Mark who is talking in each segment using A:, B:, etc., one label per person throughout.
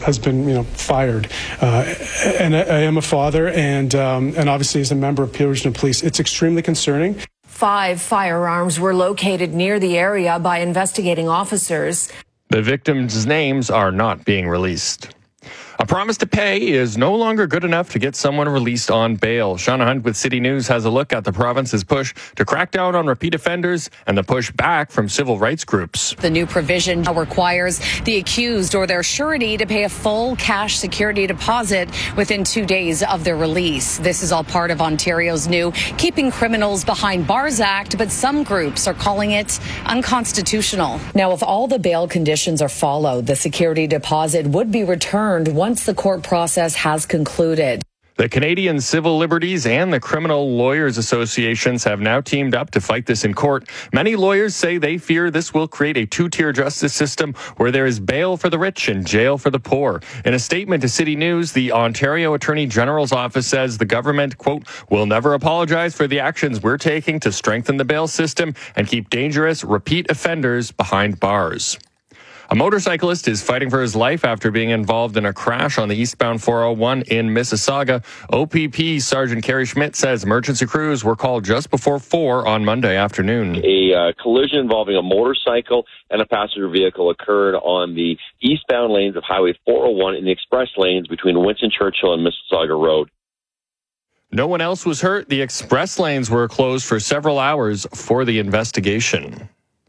A: has been fired. And I am a father, and obviously as a member of Peel Regional Police, it's extremely concerning.
B: 5 firearms were located near the area by investigating officers.
C: The victims' names are not being released. A promise to pay is no longer good enough to get someone released on bail. Shauna Hunt with City News has a look at the province's push to crack down on repeat offenders and the push back from civil rights groups.
D: The new provision requires the accused or their surety to pay a full cash security deposit within 2 days of their release. This is all part of Ontario's new Keeping Criminals Behind Bars Act, but some groups are calling it unconstitutional. Now, if all the bail conditions are followed, the security deposit would be returned once the court process has concluded.
C: The Canadian Civil Liberties and the Criminal Lawyers Associations have now teamed up to fight this in court. Many lawyers say they fear this will create a two-tier justice system where there is bail for the rich and jail for the poor. In a statement to City News, the Ontario Attorney General's office says the government, quote, will never apologize for the actions we're taking to strengthen the bail system and keep dangerous repeat offenders behind bars. A motorcyclist is fighting for his life after being involved in a crash on the eastbound 401 in Mississauga. OPP Sergeant Kerry Schmidt says emergency crews were called just before 4 on Monday afternoon.
E: A collision involving a motorcycle and a passenger vehicle occurred on the eastbound lanes of Highway 401 in the express lanes between Winston Churchill and Mississauga Road.
C: No one else was hurt. The express lanes were closed for several hours for the investigation.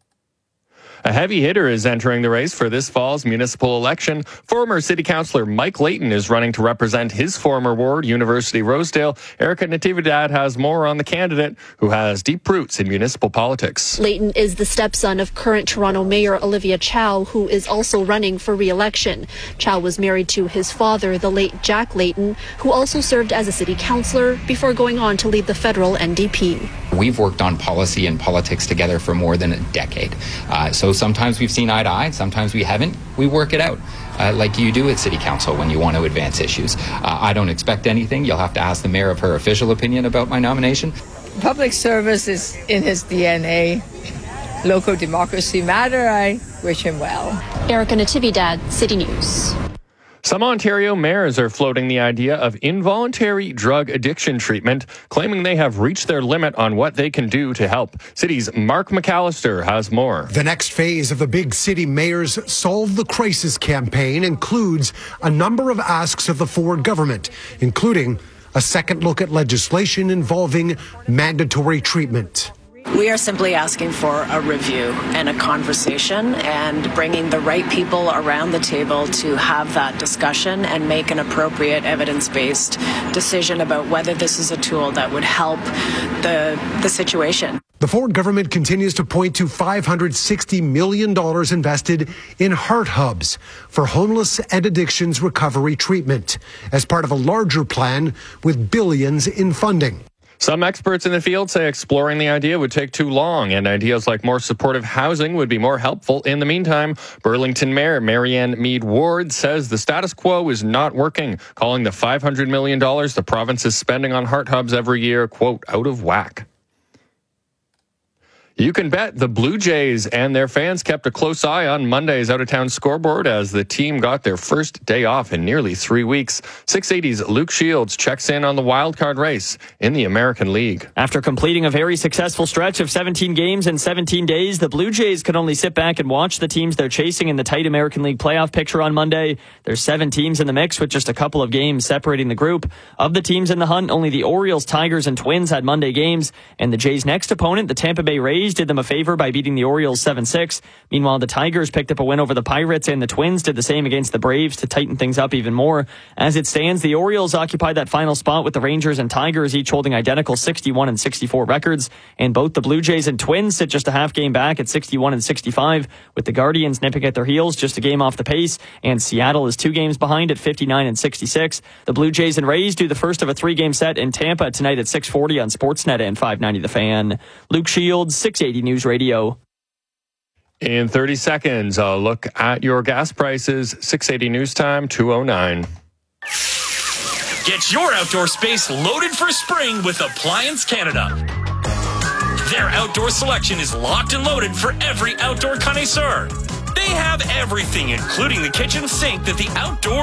C: A heavy hitter is entering the race for this fall's municipal election. Former City Councillor Mike Layton is running to represent his former ward, University Rosedale. Erica Natividad has more on the candidate, who has deep roots in municipal politics.
F: Layton is the stepson of current Toronto Mayor Olivia Chow, who is also running for re-election. Chow was married to his father, the late Jack Layton, who also served as a city councillor before going on to lead the federal NDP.
G: We've worked on policy and politics together for more than a decade. So sometimes we've seen eye to eye, sometimes we haven't. We work it out, like you do at City Council when you want to advance issues. I don't expect anything. You'll have to ask the mayor of her official opinion about my nomination.
H: Public service is in his DNA. Local democracy matter. I wish him well.
F: Erica Natividad, City News.
C: Some Ontario mayors are floating the idea of involuntary drug addiction treatment, claiming they have reached their limit on what they can do to help. City's Mark McAllister has more.
I: The next phase of the Big City Mayors Solve the Crisis campaign includes a number of asks of the Ford government, including a second look at legislation involving mandatory treatment.
J: We are simply asking for a review and a conversation and bringing the right people around the table to have that discussion and make an appropriate evidence-based decision about whether this is a tool that would help the situation.
I: The Ford government continues to point to $560 million invested in heart hubs for homeless and addictions recovery treatment as part of a larger plan with billions in funding.
C: Some experts in the field say exploring the idea would take too long, and ideas like more supportive housing would be more helpful. In the meantime, Burlington Mayor Marianne Mead Ward says the status quo is not working, calling the $500 million the province is spending on heart hubs every year, quote, out of whack. You can bet the Blue Jays and their fans kept a close eye on Monday's out-of-town scoreboard as the team got their first day off in nearly 3 weeks. 680's Luke Shields checks in on the wildcard race in the American League.
K: After completing a very successful stretch of 17 games in 17 days, the Blue Jays could only sit back and watch the teams they're chasing in the tight American League playoff picture on Monday. There's 7 teams in the mix with just a couple of games separating the group. Of the teams in the hunt, only the Orioles, Tigers, and Twins had Monday games, and the Jays' next opponent, the Tampa Bay Rays, did them a favor by beating the Orioles 7-6. Meanwhile, the Tigers picked up a win over the Pirates, and the Twins did the same against the Braves to tighten things up even more. As it stands, the Orioles occupy that final spot with the Rangers and Tigers each holding identical 61 and 64 records, and both the Blue Jays and Twins sit just a half game back at 61 and 65, with the Guardians nipping at their heels just a game off the pace, and Seattle is 2 games behind at 59 and 66. The Blue Jays and Rays do the first of a 3-game set in Tampa tonight at 6:40 on Sportsnet and 590 The Fan. Luke Shields, 680 News Radio.
C: In 30 seconds, a look at your gas prices. 680 News Time, 2:09.
L: Get your outdoor space loaded for spring with Appliance Canada. Their outdoor selection is locked and loaded for every outdoor connoisseur. They have everything, including the kitchen sink that the outdoor